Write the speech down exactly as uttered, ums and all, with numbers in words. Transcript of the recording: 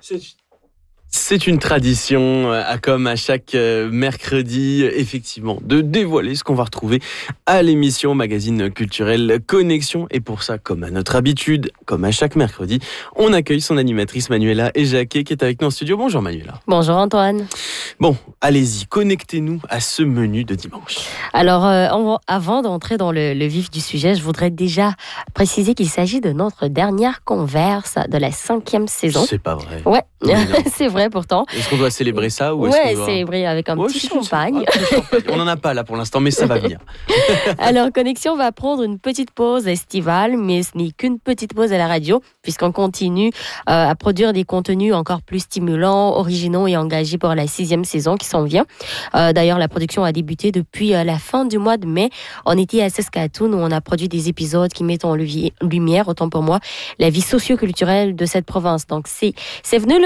C'est... C'est une tradition, à, comme à chaque euh, mercredi, effectivement, de dévoiler ce qu'on va retrouver à l'émission magazine culturel Connexion. Et pour ça, comme à notre habitude, comme à chaque mercredi, on accueille son animatrice Manuela Ejaquet qui est avec nous en studio. Bonjour Manuela. Bonjour Antoine. Bon, allez-y, connectez-nous à ce menu de dimanche. Alors, euh, on, avant d'entrer dans le, le vif du sujet, je voudrais déjà préciser qu'il s'agit de notre dernière converse de la cinquième saison. C'est pas vrai. Ouais, c'est vrai pourtant. Est-ce qu'on doit célébrer ça ou est-ce ouais, qu'on doit... célébrer avec un ouais, petit champagne. Un petit champagne. On n'en a pas là pour l'instant, mais ça va venir. Alors, Connexion va prendre une petite pause estivale, mais ce n'est qu'une petite pause à la radio, puisqu'on continue euh, à produire des contenus encore plus stimulants, originaux et engagés pour la sixième saison qui s'en vient. Euh, d'ailleurs, la production a débuté depuis euh, la fin du mois de mai. On était à Saskatoon où on a produit des épisodes qui mettent en lumière, autant pour moi, la vie socio-culturelle de cette province. Donc, c'est, c'est venu le